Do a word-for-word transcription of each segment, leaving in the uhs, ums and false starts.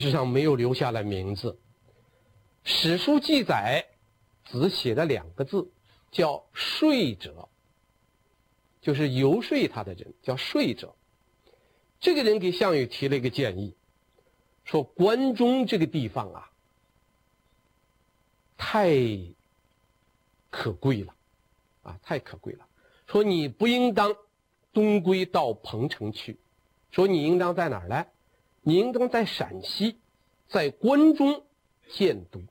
史上没有留下来名字。史书记载只写了两个字，叫说者，就是游说他的人叫说者。这个人给项羽提了一个建议，说关中这个地方啊太可贵了啊，太可贵了，说你不应当东归到彭城去，说你应当在哪儿呢？你应当在陕西，在关中建都。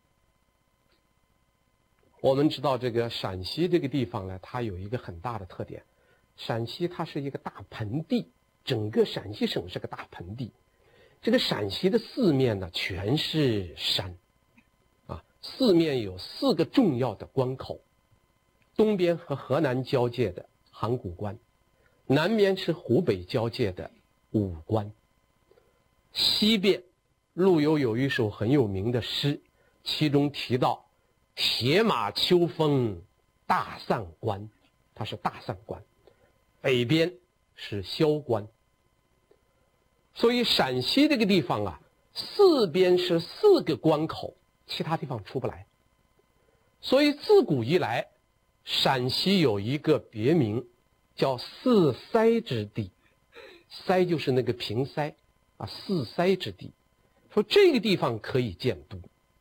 我们知道这个陕西这个地方呢，它有一个很大的特点，陕西它是一个大盆地，整个陕西省是个大盆地。这个陕西的四面呢全是山啊，四面有四个重要的关口，东边和河南交界的函谷关，南边是湖北交界的武关，西边陆游有一首很有名的诗，其中提到铁马秋风大散关，它是大散关，北边是萧关。所以陕西这个地方啊，四边是四个关口，其他地方出不来。所以自古以来，陕西有一个别名叫四塞之地，塞就是那个平塞啊，四塞之地，说这个地方可以建都。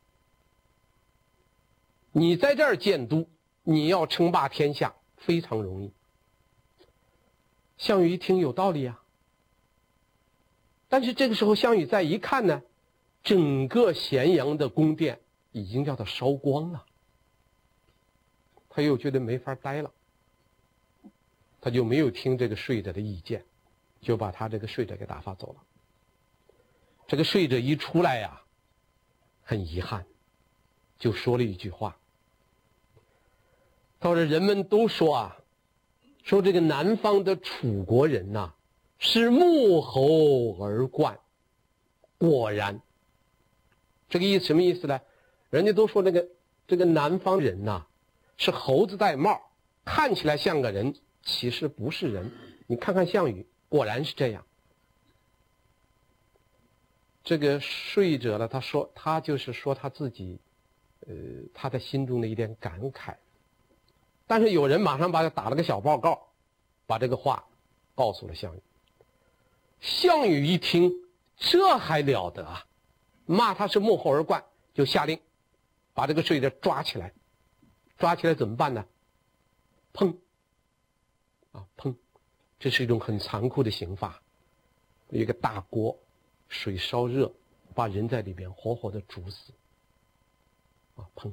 你在这儿建都，你要称霸天下非常容易。项羽一听有道理啊，但是这个时候项羽再一看呢，整个咸阳的宫殿已经叫他烧光了，他又觉得没法待了，他就没有听这个说者的意见，就把他这个说者给打发走了。这个说者一出来呀，很遗憾，就说了一句话，他说人们都说啊，说这个南方的楚国人呐、啊，是沐猴而冠，果然。这个意思什么意思呢？人家都说那个这个南方人呐、啊，是猴子戴帽，看起来像个人，其实不是人。你看看项羽，果然是这样。这个说者呢，他说他就是说他自己，呃，他的心中的一点感慨。但是有人马上把他打了个小报告，把这个话告诉了项羽。项羽一听，这还了得啊！骂他是沐猴而冠，就下令把这个说者抓起来。抓起来怎么办呢？砰！啊，砰！这是一种很残酷的刑罚。一个大锅，水烧热，把人在里边活活的煮死。啊，砰！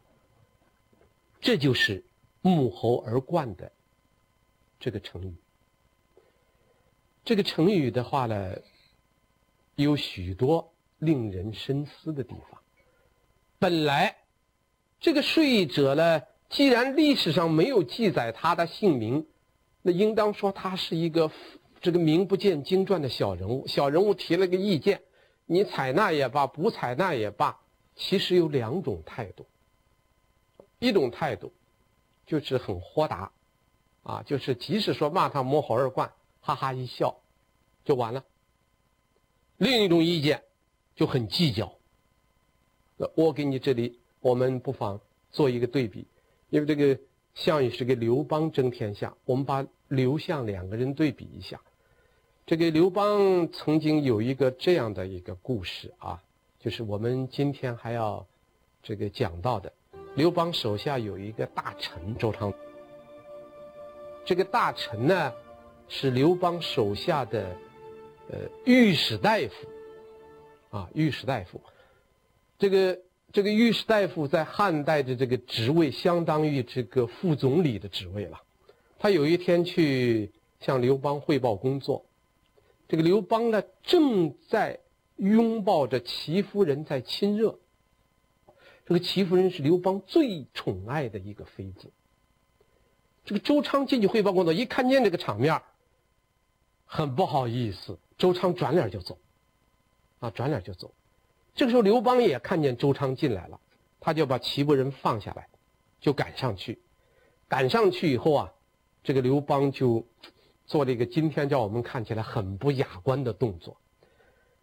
这就是沐猴而冠的这个成语。这个成语的话呢，有许多令人深思的地方。本来这个说者呢，既然历史上没有记载他的姓名，那应当说他是一个这个名不见经传的小人物。小人物提了个意见，你采纳也罢，不采纳也罢，其实有两种态度。一种态度就是很豁达啊，就是即使说骂他沐猴而冠，哈哈一笑就完了。另一种意见就很计较。我给你这里，我们不妨做一个对比，因为这个项羽是跟刘邦争天下，我们把刘项两个人对比一下。这个刘邦曾经有一个这样的一个故事啊，就是我们今天还要这个讲到的。刘邦手下有一个大臣周昌，这个大臣呢是刘邦手下的呃御史大夫啊，御史大夫。这个这个御史大夫在汉代的这个职位相当于这个副总理的职位了。他有一天去向刘邦汇报工作，这个刘邦呢正在拥抱着齐夫人在亲热。这个齐夫人是刘邦最宠爱的一个妃子。这个周昌进去汇报工作，一看见这个场面，很不好意思，周昌转脸就走，啊，转脸就走。这个时候刘邦也看见周昌进来了，他就把齐夫人放下来，就赶上去。赶上去以后啊，这个刘邦就做了一个今天叫我们看起来很不雅观的动作。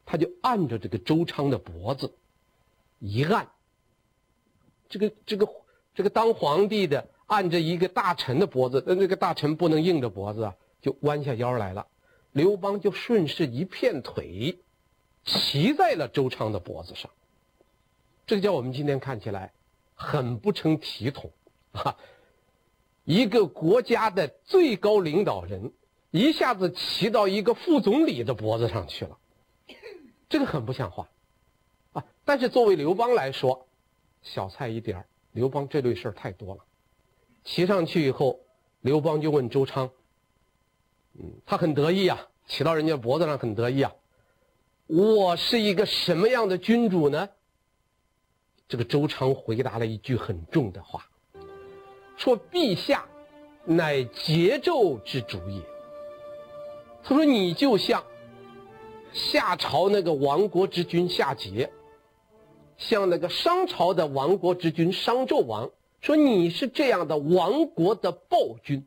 他就按着这个周昌的脖子一按，这个这个这个当皇帝的按着一个大臣的脖子，那这个大臣不能硬着脖子啊，就弯下腰来了。刘邦就顺势一片腿，骑在了周昌的脖子上。这个叫我们今天看起来很不成体统啊！一个国家的最高领导人一下子骑到一个副总理的脖子上去了，这个很不像话啊！但是作为刘邦来说，小菜一碟儿。刘邦这类事儿太多了。骑上去以后，刘邦就问周昌，嗯，他很得意啊，骑到人家脖子上很得意啊。我是一个什么样的君主呢？这个周昌回答了一句很重的话，说：“陛下乃桀纣之主也。”他说你就像夏朝那个亡国之君夏桀，像那个商朝的亡国之君商纣王，说你是这样的亡国的暴君。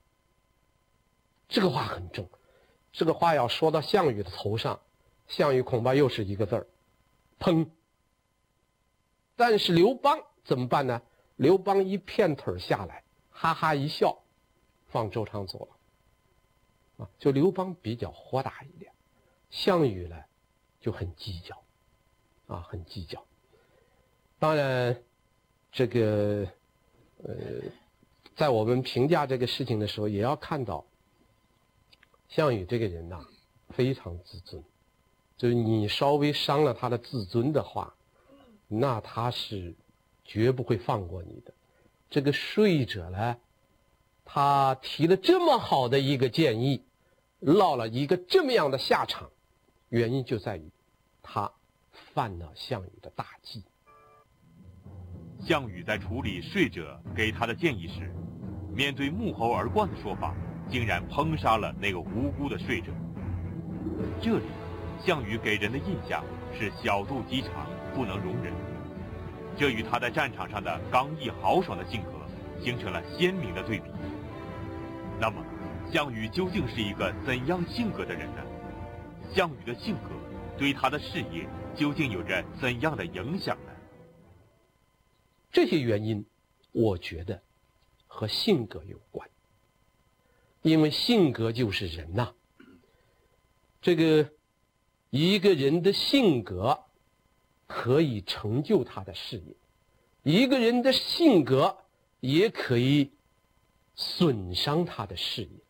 这个话很重，这个话要说到项羽的头上，项羽恐怕又是一个字儿，砰。但是刘邦怎么办呢？刘邦一片腿下来，哈哈一笑，放周昌走了。啊，就刘邦比较豁达一点，项羽呢就很计较，啊，很计较。当然，这个呃，在我们评价这个事情的时候，也要看到，项羽这个人呐、啊，非常自尊，就是你稍微伤了他的自尊的话，那他是绝不会放过你的。这个说者呢，他提了这么好的一个建议，落了一个这么样的下场，原因就在于他犯了项羽的大忌。 项羽在处理说者给他的建议时，面对沐猴而冠的说法，竟然烹杀了那个无辜的说者。这里，项羽给人的印象是小肚鸡肠，不能容人，这与他在战场上的刚毅豪爽的性格形成了鲜明的对比。那么，项羽究竟是一个怎样性格的人呢？项羽的性格对他的事业究竟有着怎样的影响呢？ 这些原因，我觉得和性格有关，因为性格就是人呐、啊。这个一个人的性格可以成就他的事业，一个人的性格也可以损伤他的事业。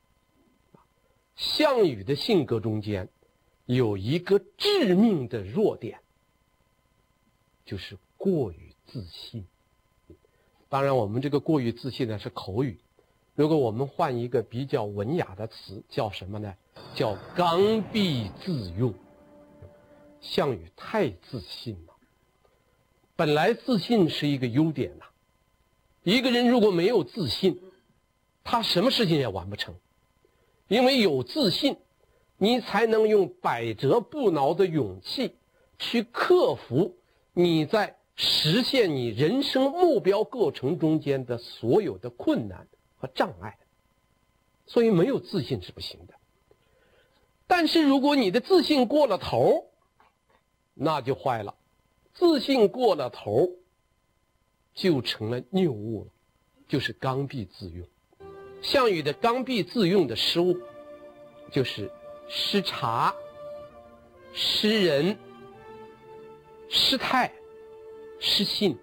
项羽的性格中间有一个致命的弱点，就是过于自信。当然我们这个过于自信呢是口语，如果我们换一个比较文雅的词，叫什么呢？叫刚愎自用。项羽太自信了，本来自信是一个优点呐、啊。一个人如果没有自信，他什么事情也完不成。因为有自信，你才能用百折不挠的勇气去克服你在实现你人生目标过程中间的所有的困难和障碍。所以没有自信是不行的。但是如果你的自信过了头，那就坏了。自信过了头就成了谬误了，就是刚愎自用。项羽的刚愎自用的失误就是失察、失人、失态、失信。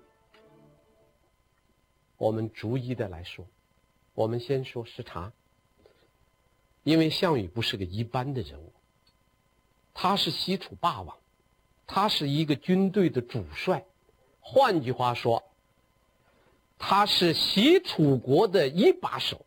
我们逐一的来说，我们先说失察。因为项羽不是个一般的人物，他是西楚霸王，他是一个军队的主帅，换句话说，他是西楚国的一把手。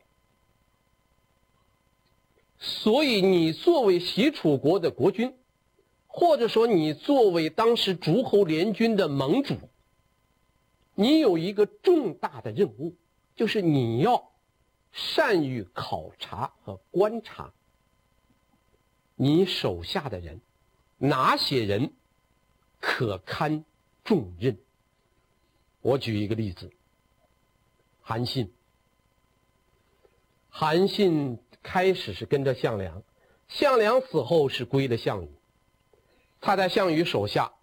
所以你作为西楚国的国君，或者说你作为当时诸侯联军的盟主，你有一个重大的任务，就是你要善于考察和观察你手下的人，哪些人可堪重任。我举一个例子，韩信。韩信开始是跟着项梁，项梁死后是归了项羽。 他在项羽手下